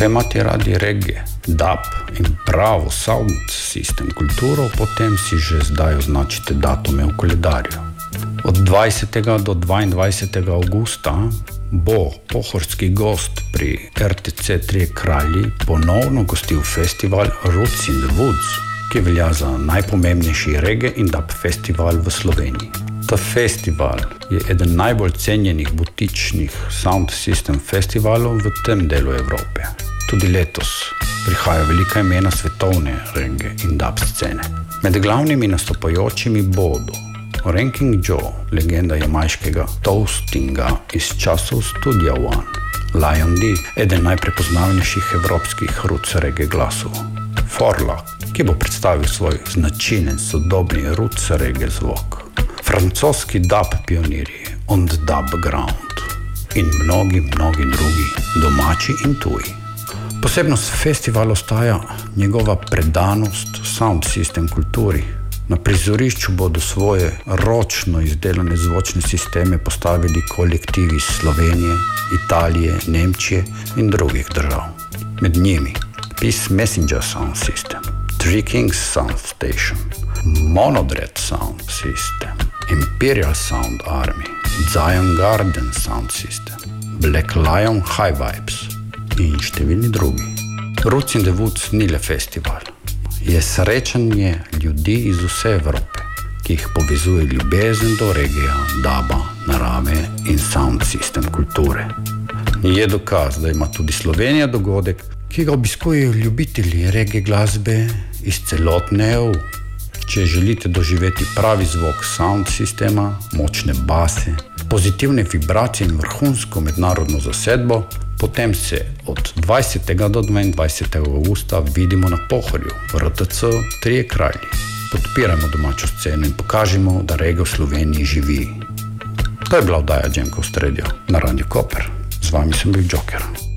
Če imate radi reggae, dub in pravo sound system kulturo, potem si že zdaj označite datume v koledarju. Od 20. do 22. augusta bo pohorski gost pri RTC Trije kralji ponovno gostil festival Roots in the Woods, ki velja za najpomembnejši reggae in dub festival v Sloveniji. Ta festival je eden najbolj cenjenih butičnih sound system festivalov v tem delu Evrope. Tudi letos prihajajo velika imena svetovne reggae in dub scene. Med glavnimi nastopajočimi bodo Ranking Joe, legenda jamajškega toastinga iz časov Studia One, Lion D, eden najprepoznavnejših evropskih roots reggae glasov, Forlak, ki bo predstavil svoj značilen sodobni roots reggae zvok, francoski dub pionirji On the Dub Ground in mnogi drugi, domači in tuji. Posebnost festivala ostaja njegova predanost sound system kulturi. Na prizorišču bodo svoje ročno izdelane zvočne sisteme postavili kolektivi iz Slovenije, Italije, Nemčije in drugih držav. Med njimi Peace Messenger Sound System, Three Kings Sound Station, Monodred Sound System, Imperial Sound Army, Zion Garden Sound System, Black Lion High Vibes in številni drugi. Roots in the Woods ni le festival. Je srečanje ljudi iz vse Evrope, ki jih povezuje ljubezen do regija, duba, narave in sound system kulture. Je dokaz, da ima tudi Slovenija dogodek, ki ga obiskujejo ljubitelji reggae glasbe iz celotne EU. Če želite doživeti pravi zvok sound sistema, močne base, pozitivne vibracije in vrhunsko mednarodno zasedbo, potem se od 20. do 22. augusta vidimo na Pohorju, v RTC Trije kralji. Podpiramo domačo sceno in pokažemo, da reggae v Sloveniji živi. To je bila oddaja Džemka v Stredju na Radiu Koper. Z vami sem bil Joker.